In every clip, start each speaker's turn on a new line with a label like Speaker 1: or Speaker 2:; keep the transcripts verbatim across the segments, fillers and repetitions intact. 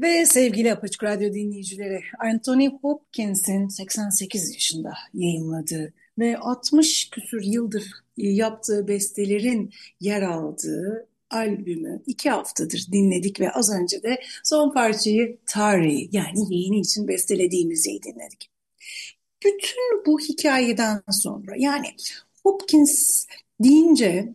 Speaker 1: Ve sevgili Apaçık Radyo dinleyicileri, Anthony Hopkins'in seksen sekiz yaşında yayımladığı ve altmış küsur yıldır yaptığı bestelerin yer aldığı albümü iki haftadır dinledik ve az önce de son parçayı Tari, yani yeğeni için bestelediğimizi dinledik. Bütün bu hikayeden sonra, yani Hopkins deyince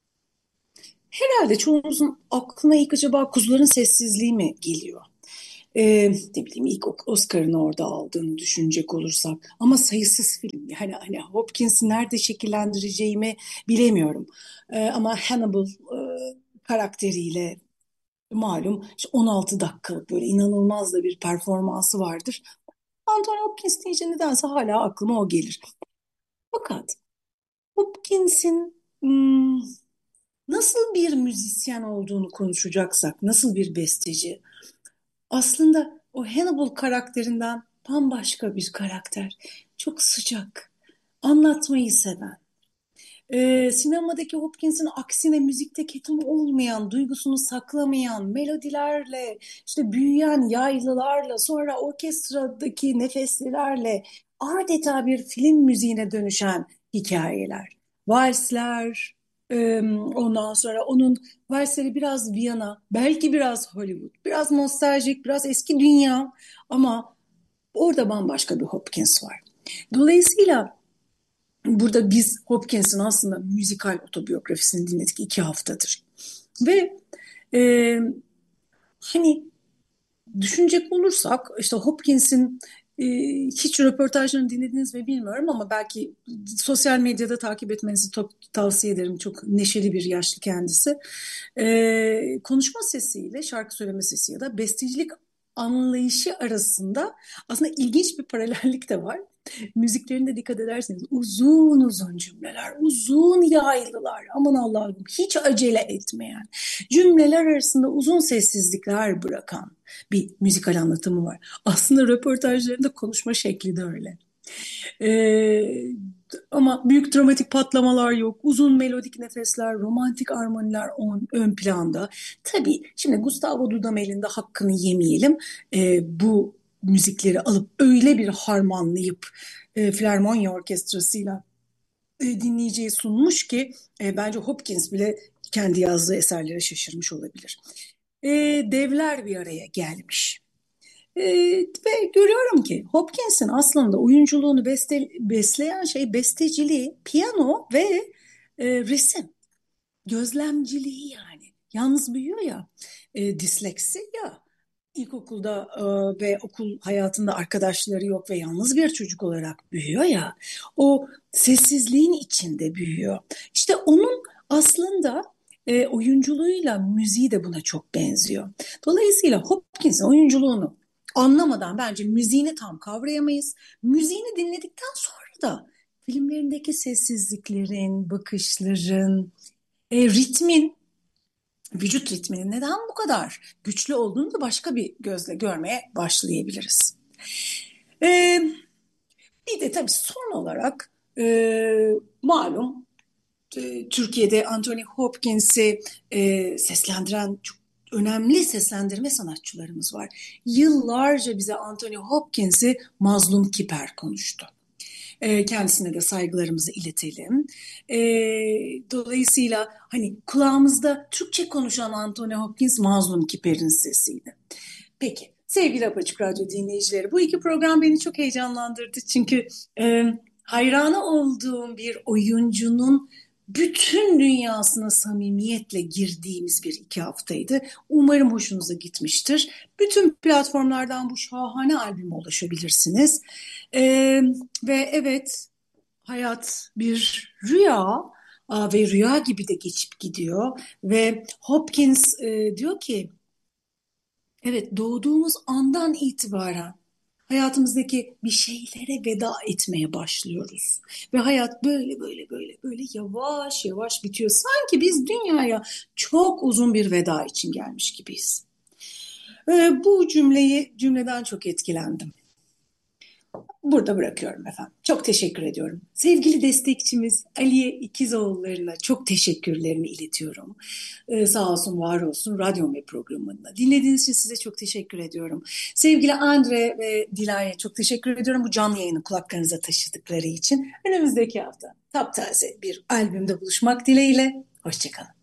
Speaker 1: herhalde çoğumuzun aklına ilk acaba Kuzuların Sessizliği mi geliyor? Ee, ne bileyim, ilk Oscar'ını orada aldığını düşünecek olursak, ama sayısız film, yani hani Hopkins'i nerede şekillendireceğimi bilemiyorum. Ee, ama Hannibal e, karakteriyle malum işte on altı dakikalık böyle inanılmaz da bir performansı vardır. Anthony Hopkins deyince nedense hala aklıma o gelir. Fakat Hopkins'in hmm, nasıl bir müzisyen olduğunu konuşacaksak, nasıl bir besteci, aslında o Hannibal karakterinden bambaşka bir karakter. Çok sıcak, anlatmayı seven. Ee, sinemadaki Hopkins'in aksine müzikte ketum olmayan, duygusunu saklamayan, melodilerle, işte büyüyen yaylılarla, sonra orkestradaki nefeslilerle adeta bir film müziğine dönüşen hikayeler. Valsler, e, ondan sonra onun valsleri biraz Viyana, belki biraz Hollywood, biraz nostaljik, biraz eski dünya, ama orada bambaşka bir Hopkins var. Dolayısıyla burada biz Hopkins'in aslında müzikal otobiyografisini dinledik iki haftadır. Ve e, hani düşünecek olursak, işte Hopkins'in e, hiç röportajlarını dinlediniz mi bilmiyorum, ama belki sosyal medyada takip etmenizi to- tavsiye ederim. Çok neşeli bir yaşlı kendisi. E, konuşma sesiyle şarkı söyleme sesi ya da bestecilik anlayışı arasında aslında ilginç bir paralellik de var. Müziklerinde dikkat ederseniz uzun uzun cümleler, uzun yaylılar, aman Allah'ım, hiç acele etmeyen, cümleler arasında uzun sessizlikler bırakan bir müzikal anlatımı var. Aslında röportajlarında konuşma şekli de öyle. Ee, Ama büyük dramatik patlamalar yok. Uzun melodik nefesler, romantik armoniler on, ön planda. Tabii şimdi Gustavo Dudamel'in de hakkını yemeyelim. Ee, bu müzikleri alıp öyle bir harmanlayıp e, Filarmonya Orkestrası'yla e, dinleyiciye sunmuş ki e, bence Hopkins bile kendi yazdığı eserlere şaşırmış olabilir. E, Devler bir araya gelmiş. E, Ve görüyorum ki Hopkins'in aslında oyunculuğunu beste, besleyen şey besteciliği, piyano ve e, resim, gözlemciliği yani. Yalnız büyüyor ya, e, disleksi ya, ilkokulda e, ve okul hayatında arkadaşları yok ve yalnız bir çocuk olarak büyüyor ya, o sessizliğin içinde büyüyor. İşte onun aslında e, oyunculuğuyla müziği de buna çok benziyor. Dolayısıyla Hopkins'in oyunculuğunu anlamadan bence müziğini tam kavrayamayız. Müziğini dinledikten sonra da filmlerindeki sessizliklerin, bakışların, e, ritmin, vücut ritminin neden bu kadar güçlü olduğunu da başka bir gözle görmeye başlayabiliriz. E, Bir de tabii son olarak e, malum e, Türkiye'de Anthony Hopkins'i e, seslendiren çok önemli seslendirme sanatçılarımız var. Yıllarca bize Anthony Hopkins'i Mazlum Kiper konuştu. E, kendisine de saygılarımızı iletelim. E, Dolayısıyla hani kulağımızda Türkçe konuşan Anthony Hopkins Mazlum Kiper'in sesiydi. Peki sevgili Apaçık Radyo dinleyicileri, bu iki program beni çok heyecanlandırdı. Çünkü e, hayranı olduğum bir oyuncunun bütün dünyasına samimiyetle girdiğimiz bir iki haftaydı. Umarım hoşunuza gitmiştir. Bütün platformlardan bu şahane albüme ulaşabilirsiniz. Ee, Ve evet, hayat bir rüya, aa, ve rüya gibi de geçip gidiyor. Ve Hopkins e, diyor ki, evet, doğduğumuz andan itibaren hayatımızdaki bir şeylere veda etmeye başlıyoruz. Ve hayat böyle böyle böyle böyle yavaş yavaş bitiyor. Sanki biz dünyaya çok uzun bir veda için gelmiş gibiyiz. Ee, bu cümleyi cümleden çok etkilendim. Burada bırakıyorum efendim. Çok teşekkür ediyorum. Sevgili destekçimiz Aliye İkizoğulları'na çok teşekkürlerimi iletiyorum. Ee, sağ olsun, var olsun radyo ve programında. Dinlediğiniz için size çok teşekkür ediyorum. Sevgili Andre ve Dilara'ya çok teşekkür ediyorum. Bu canlı yayını kulaklarınıza taşıdıkları için. Önümüzdeki hafta taptaze bir albümde buluşmak dileğiyle. Hoşçakalın.